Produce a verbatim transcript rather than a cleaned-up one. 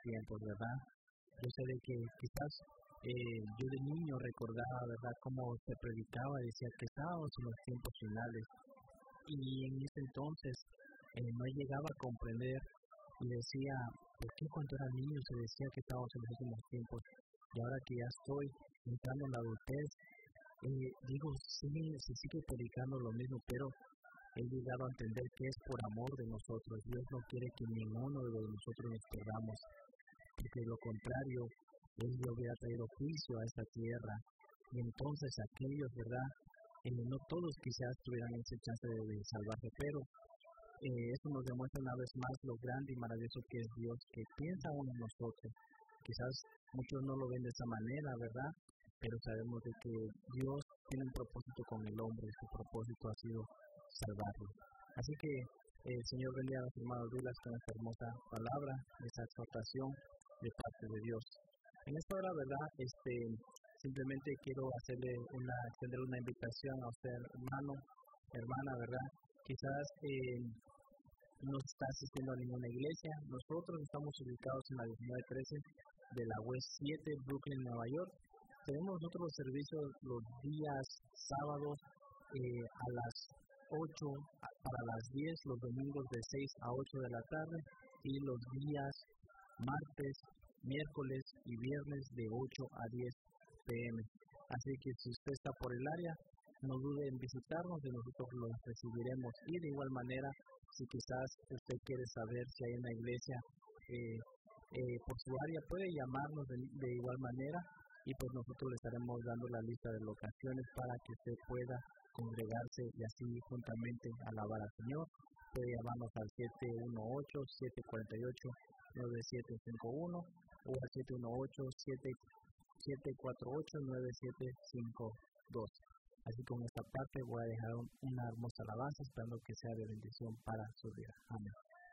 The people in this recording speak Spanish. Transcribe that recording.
tiempos, ¿verdad? Yo sé de que quizás eh, yo de niño recordaba, ¿verdad?, cómo se predicaba, decía que estábamos en los tiempos finales. Y en ese entonces eh, no llegaba a comprender y decía, ¿por qué cuando era niño se decía que estábamos en los últimos tiempos? Y ahora que ya estoy entrando en la adultez, eh, digo, sí, se sigue predicando lo mismo, pero he llegado a entender que es por amor de nosotros. Dios no quiere que ninguno de nosotros nos perdamos, porque de lo contrario, Él le hubiera traído juicio a esta tierra. Y entonces aquellos, ¿verdad? Eh, no todos quizás tuvieran esa chance de, de salvarse, pero eh, eso nos demuestra una vez más lo grande y maravilloso que es Dios, que piensa aún en nosotros. Quizás muchos no lo ven de esa manera, ¿verdad? Pero sabemos de que Dios tiene un propósito con el hombre, y su propósito ha sido salvarlo. Así que el Señor bendiga a los hermanos Douglas con esta hermosa palabra, esta exhortación de parte de Dios. En esta hora, ¿verdad? Este, simplemente quiero hacerle una, extender una invitación a usted, hermano, hermana, ¿verdad? Quizás eh, no está asistiendo a ninguna iglesia. Nosotros estamos ubicados en la diecinueve trece de la West siete, Brooklyn, Nueva York. Tenemos nosotros los servicios los días sábados eh, a las ocho para las diez, los domingos de seis a ocho de la tarde y los días martes, miércoles y viernes de ocho a diez pm. Así que si usted está por el área, no dude en visitarnos y nosotros los recibiremos. Y de igual manera, si quizás usted quiere saber si hay una iglesia eh, eh, por su área, puede llamarnos de, de igual manera y pues nosotros le estaremos dando la lista de locaciones para que usted pueda congregarse y así juntamente alabar al Señor. Puede llamarnos al siete uno ocho, siete cuatro ocho, nueve siete cinco uno o al siete uno ocho, siete cuatro ocho, nueve siete cinco dos. Así que con esta parte voy a dejar un, una hermosa alabanza esperando que sea de bendición para su vida. Amén.